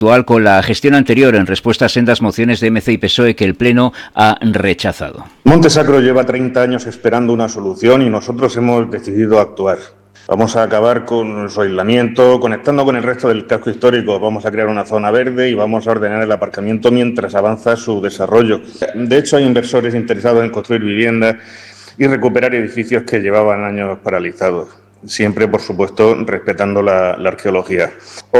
con la gestión anterior en respuesta a sendas mociones de MC y PSOE que el Pleno ha rechazado. Monte Sacro lleva 30 años esperando una solución y nosotros hemos decidido actuar. Vamos a acabar con su aislamiento, conectando con el resto del casco histórico. Vamos a crear una zona verde y vamos a ordenar el aparcamiento mientras avanza su desarrollo. De hecho, hay inversores interesados en construir viviendas y recuperar edificios que llevaban años paralizados. Siempre, por supuesto, respetando la arqueología.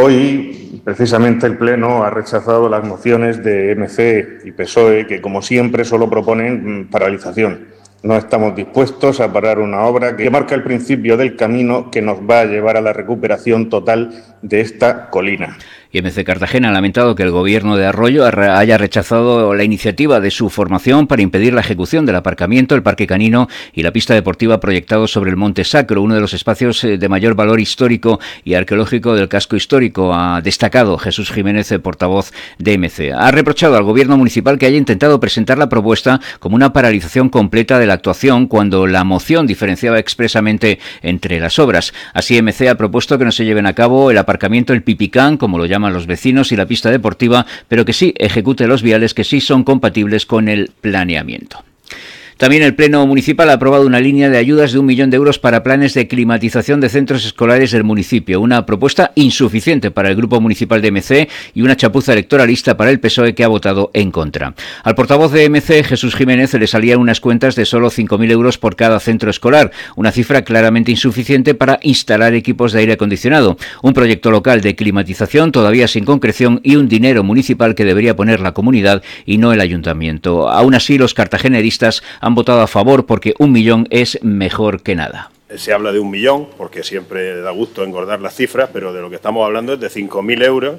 Hoy, precisamente, el Pleno ha rechazado las mociones de MC y PSOE, que, como siempre, solo proponen paralización. No estamos dispuestos a parar una obra que marca el principio del camino que nos va a llevar a la recuperación total de esta colina. Y MC Cartagena ha lamentado que el gobierno de Arroyo haya rechazado la iniciativa de su formación para impedir la ejecución del aparcamiento, el parque canino y la pista deportiva proyectados sobre el Monte Sacro, uno de los espacios de mayor valor histórico y arqueológico del casco histórico, ha destacado Jesús Jiménez, portavoz de MC. Ha reprochado al gobierno municipal que haya intentado presentar la propuesta como una paralización completa de la actuación cuando la moción diferenciaba expresamente entre las obras. Así, MC ha propuesto que no se lleven a cabo el aparcamiento, el Pipicán, como lo llaman los vecinos, y la pista deportiva, pero que sí ejecute los viales que sí son compatibles con el planeamiento. También el Pleno Municipal ha aprobado una línea de ayudas de 1 millón de euros para planes de climatización de centros escolares del municipio. Una propuesta insuficiente para el Grupo Municipal de MC y una chapuza electoralista para el PSOE, que ha votado en contra. Al portavoz de MC, Jesús Jiménez, le salían unas cuentas de solo 5.000 euros por cada centro escolar, una cifra claramente insuficiente para instalar equipos de aire acondicionado. Un proyecto local de climatización todavía sin concreción y un dinero municipal que debería poner la comunidad y no el ayuntamiento. Aún así, los cartageneristas han votado a favor porque 1 millón es mejor que nada. Se habla de 1 millón porque siempre da gusto engordar las cifras, pero de lo que estamos hablando es de 5.000 euros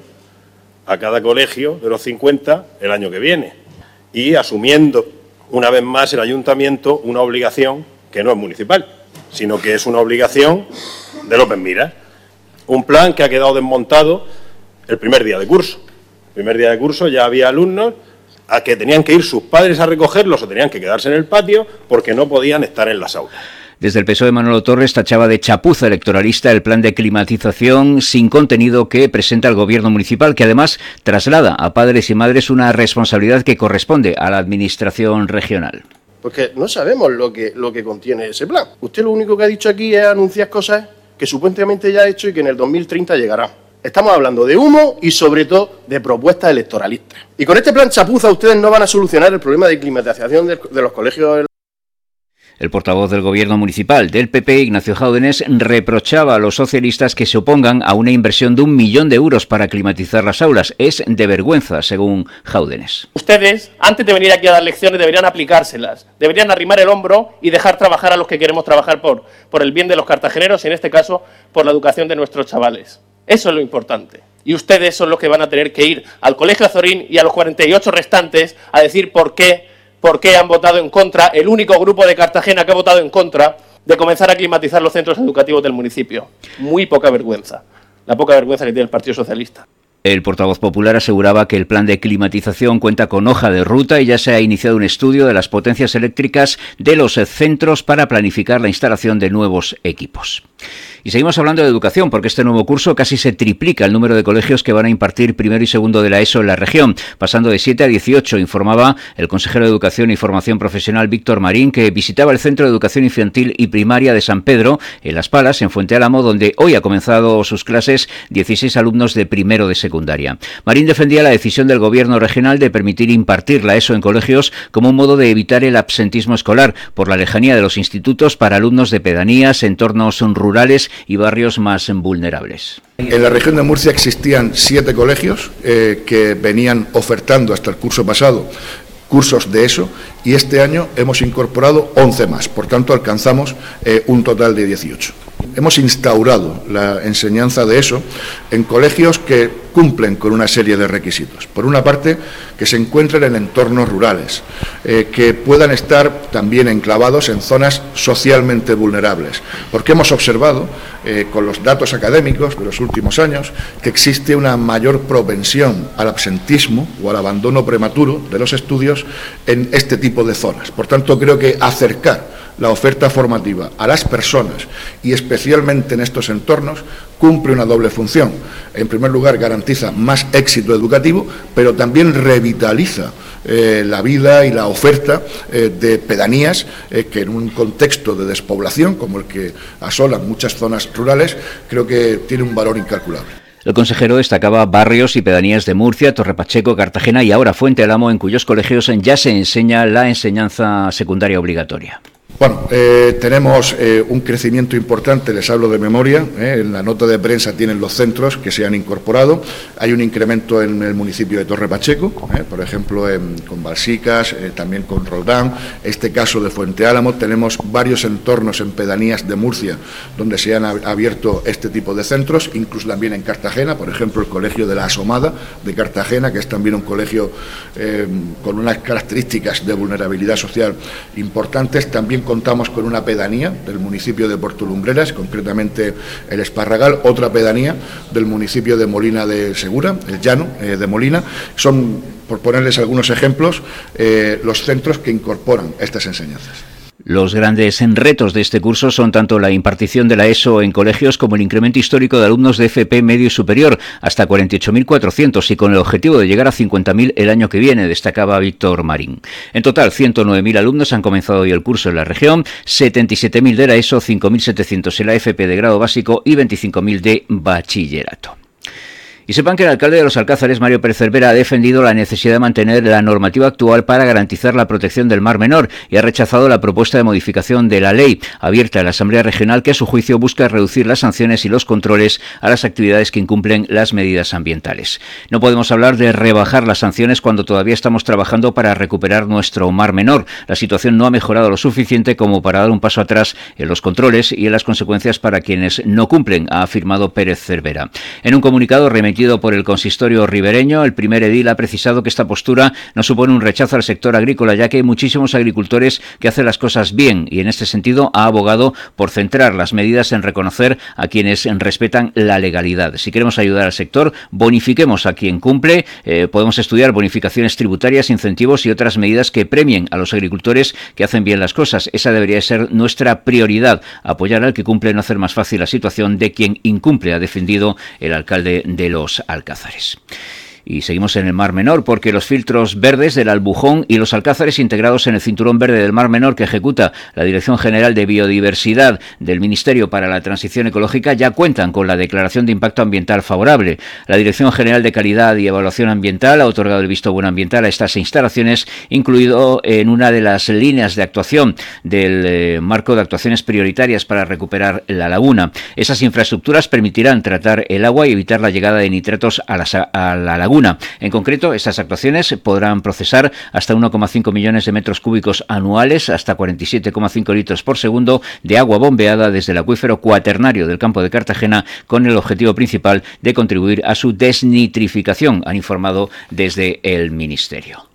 a cada colegio de los 50 el año que viene. Y asumiendo una vez más el ayuntamiento una obligación que no es municipal, sino que es una obligación de López Miras. Un plan que ha quedado desmontado el primer día de curso. El primer día de curso ya había alumnos a que tenían que ir sus padres a recogerlos o tenían que quedarse en el patio porque no podían estar en las aulas. Desde el PSOE, Manolo Torres tachaba de chapuza electoralista el plan de climatización sin contenido que presenta el gobierno municipal, que además traslada a padres y madres una responsabilidad que corresponde a la administración regional. Porque no sabemos lo que contiene ese plan. Usted lo único que ha dicho aquí es anunciar cosas que supuestamente ya ha hecho y que en el 2030 llegarán. Estamos hablando de humo y, sobre todo, de propuestas electoralistas. Y con este plan chapuza ustedes no van a solucionar el problema de climatización de los colegios. El portavoz del gobierno municipal del PP, Ignacio Jáudenes, reprochaba a los socialistas que se opongan a una inversión de 1 millón de euros para climatizar las aulas. Es de vergüenza, según Jáudenes. Ustedes, antes de venir aquí a dar lecciones, deberían aplicárselas. Deberían arrimar el hombro y dejar trabajar a los que queremos trabajar por el bien de los cartageneros y, en este caso, por la educación de nuestros chavales. Eso es lo importante. Y ustedes son los que van a tener que ir al Colegio Azorín y a los 48 restantes a decir por qué han votado en contra, el único grupo de Cartagena que ha votado en contra de comenzar a climatizar los centros educativos del municipio. Muy poca vergüenza. La poca vergüenza que tiene el Partido Socialista. El portavoz popular aseguraba que el plan de climatización cuenta con hoja de ruta y ya se ha iniciado un estudio de las potencias eléctricas de los centros para planificar la instalación de nuevos equipos. Y seguimos hablando de educación, porque este nuevo curso casi se triplica el número de colegios que van a impartir primero y segundo de la ESO en la región, pasando de 7 a 18, informaba el consejero de Educación y Formación Profesional Víctor Marín, que visitaba el Centro de Educación Infantil y Primaria de San Pedro, en Las Palas, en Fuente Álamo, donde hoy ha comenzado sus clases 16 alumnos de primero de secundaria. Marín defendía la decisión del Gobierno regional de permitir impartir la ESO en colegios como un modo de evitar el absentismo escolar, por la lejanía de los institutos para alumnos de pedanías, entornos rurales y barrios más vulnerables. En la región de Murcia existían 7 colegios que venían ofertando hasta el curso pasado cursos de ESO y este año hemos incorporado 11 más, por tanto alcanzamos un total de 18. Hemos instaurado la enseñanza de ESO en colegios que cumplen con una serie de requisitos. Por una parte, que se encuentren en entornos rurales, que puedan estar también enclavados en zonas socialmente vulnerables, porque hemos observado, con los datos académicos de los últimos años, que existe una mayor propensión al absentismo o al abandono prematuro de los estudios en este tipo de zonas. Por tanto, creo que acercar la oferta formativa a las personas y especialmente en estos entornos cumple una doble función. En primer lugar, garantiza más éxito educativo, pero también revitaliza la vida y la oferta de pedanías que en un contexto de despoblación como el que asolan muchas zonas rurales, creo que tiene un valor incalculable. El consejero destacaba barrios y pedanías de Murcia, Torre Pacheco, Cartagena y ahora Fuente Álamo, en cuyos colegios ya se enseña la enseñanza secundaria obligatoria. Bueno, tenemos un crecimiento importante, les hablo de memoria, en la nota de prensa tienen los centros que se han incorporado, hay un incremento en el municipio de Torre Pacheco, por ejemplo con Balsicas, también con Roldán, este caso de Fuente Álamo, tenemos varios entornos en pedanías de Murcia donde se han abierto este tipo de centros, incluso también en Cartagena, por ejemplo el Colegio de la Asomada de Cartagena, que es también un colegio con unas características de vulnerabilidad social importantes. También contamos con una pedanía del municipio de Portolumbreras, concretamente el Esparragal, otra pedanía del municipio de Molina de Segura, el Llano de Molina. Son, por ponerles algunos ejemplos, los centros que incorporan estas enseñanzas. Los grandes retos de este curso son tanto la impartición de la ESO en colegios como el incremento histórico de alumnos de FP medio y superior, hasta 48.400 y con el objetivo de llegar a 50.000 el año que viene, destacaba Víctor Marín. En total, 109.000 alumnos han comenzado hoy el curso en la región, 77.000 de la ESO, 5.700 en la FP de grado básico y 25.000 de bachillerato. Y sepan que el alcalde de Los Alcázares, Mario Pérez Cervera, ha defendido la necesidad de mantener la normativa actual para garantizar la protección del Mar Menor y ha rechazado la propuesta de modificación de la ley abierta en la Asamblea Regional que a su juicio busca reducir las sanciones y los controles a las actividades que incumplen las medidas ambientales. No podemos hablar de rebajar las sanciones cuando todavía estamos trabajando para recuperar nuestro Mar Menor. La situación no ha mejorado lo suficiente como para dar un paso atrás en los controles y en las consecuencias para quienes no cumplen, ha afirmado Pérez Cervera. En un comunicado remitido por el consistorio ribereño, el primer edil ha precisado que esta postura no supone un rechazo al sector agrícola, ya que hay muchísimos agricultores que hacen las cosas bien y en este sentido ha abogado por centrar las medidas en reconocer a quienes respetan la legalidad. Si queremos ayudar al sector, bonifiquemos a quien cumple, podemos estudiar bonificaciones tributarias, incentivos y otras medidas que premien a los agricultores que hacen bien las cosas. Esa debería ser nuestra prioridad, apoyar al que cumple, no hacer más fácil la situación de quien incumple, ha defendido el alcalde de Los Alcázares. Y seguimos en el Mar Menor porque los filtros verdes del Albujón y los Alcázares, integrados en el Cinturón Verde del Mar Menor que ejecuta la Dirección General de Biodiversidad del Ministerio para la Transición Ecológica, ya cuentan con la declaración de impacto ambiental favorable. La Dirección General de Calidad y Evaluación Ambiental ha otorgado el visto bueno ambiental a estas instalaciones, incluido en una de las líneas de actuación del marco de actuaciones prioritarias para recuperar la laguna. Esas infraestructuras permitirán tratar el agua y evitar la llegada de nitratos a la laguna. En concreto, estas actuaciones podrán procesar hasta 1,5 millones de metros cúbicos anuales, hasta 47,5 litros por segundo de agua bombeada desde el acuífero cuaternario del campo de Cartagena, con el objetivo principal de contribuir a su desnitrificación, han informado desde el Ministerio.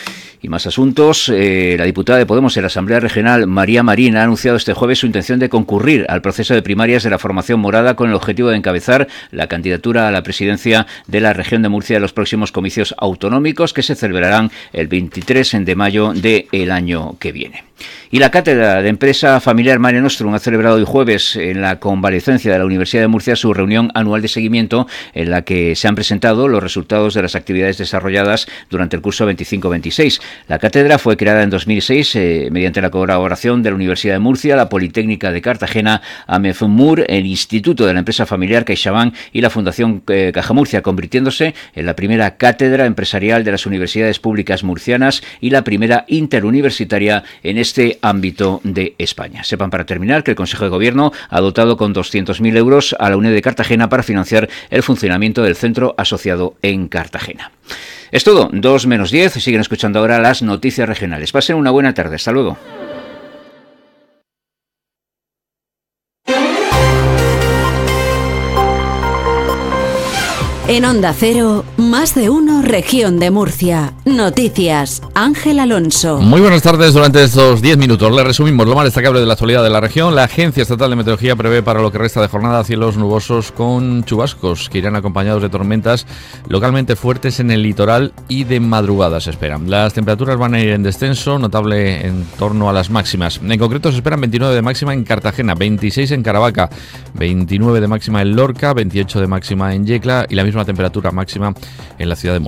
Y más asuntos. La diputada de Podemos en la Asamblea Regional, María Marín, ha anunciado este jueves su intención de concurrir al proceso de primarias de la formación morada con el objetivo de encabezar la candidatura a la presidencia de la región de Murcia en los próximos comicios autonómicos que se celebrarán el 23 de mayo del año que viene. Y la Cátedra de Empresa Familiar Mare Nostrum ha celebrado hoy jueves en la convalecencia de la Universidad de Murcia su reunión anual de seguimiento en la que se han presentado los resultados de las actividades desarrolladas durante el curso 25-26. La cátedra fue creada en 2006 mediante la colaboración de la Universidad de Murcia, la Politécnica de Cartagena, AMEFMUR, el Instituto de la Empresa Familiar CaixaBank y la Fundación Caja Murcia, convirtiéndose en la primera cátedra empresarial de las universidades públicas murcianas y la primera interuniversitaria en este ámbito de España. Sepan, para terminar, que el Consejo de Gobierno ha dotado con 200.000 euros a la UNED de Cartagena para financiar el funcionamiento del centro asociado en Cartagena. Es todo, 2 menos 10, siguen escuchando ahora las noticias regionales. Pasen una buena tarde, hasta luego. En Onda Cero, Más de Uno, Región de Murcia. Noticias, Ángel Alonso. Muy buenas tardes. Durante estos 10 minutos le resumimos lo más destacable de la actualidad de la región. La Agencia Estatal de Meteorología prevé para lo que resta de jornada cielos nubosos con chubascos que irán acompañados de tormentas localmente fuertes en el litoral y de madrugada se esperan. Las temperaturas van a ir en descenso, notable en torno a las máximas. En concreto se esperan 29 de máxima en Cartagena, 26 en Caravaca, 29 de máxima en Lorca, 28 de máxima en Yecla y la misma temperatura máxima en la ciudad de Murcia.